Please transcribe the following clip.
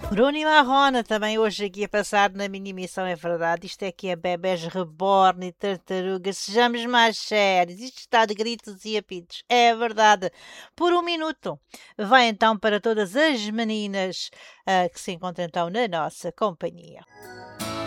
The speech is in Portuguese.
Bruno e Marrona também hoje aqui a passar na mini missão, é verdade. Isto é que é bebés reborn e tartarugas. Sejamos mais sérios. Isto está de gritos e apitos. É verdade. Por um minuto. Vai então para todas as meninas que se encontram então na nossa companhia.